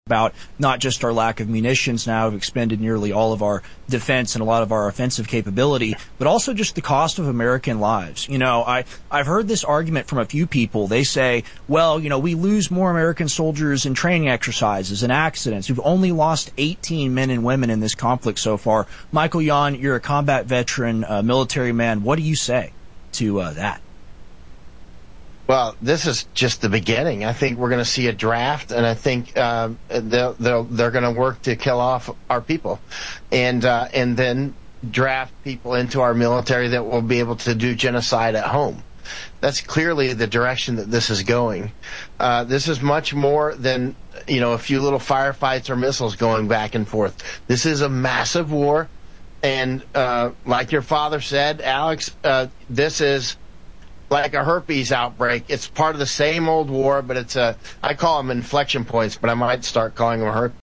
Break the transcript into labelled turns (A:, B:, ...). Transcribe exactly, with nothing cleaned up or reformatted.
A: about not just our lack of munitions now, have expended nearly all of our defense and a lot of our offensive capability, but also just the cost of American lives. You know, I, I've heard this argument from a few people. They say, well, you know, we lose more American soldiers in training exercises and accidents. We've only lost eighteen men and women in this conflict so far. Michael Yon, you're a combat veteran, uh, military man. What do you say to uh, that?
B: Well, this is just the beginning. I think we're going to see a draft, and I think uh, they'll, they'll, they're going to work to kill off our people, and uh, and then draft people into our military that will be able to do genocide at home. That's clearly the direction that this is going. Uh, this is much more than, you know, a few little firefights or missiles going back and forth. This is a massive war, and uh, like your father said, Alex, uh, this is like a herpes outbreak. It's part of the same old war, but it's a, I call them inflection points, but I might start calling them her,